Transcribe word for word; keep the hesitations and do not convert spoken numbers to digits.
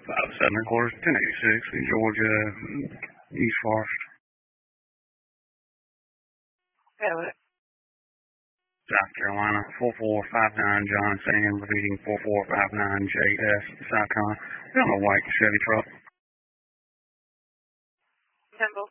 five seven and quarters, ten eighty-six in Georgia, East Forest. Hello. South Carolina, four four five nine John Sam, repeating four four five nine J S, South Carolina. On a white Chevy truck. Temple.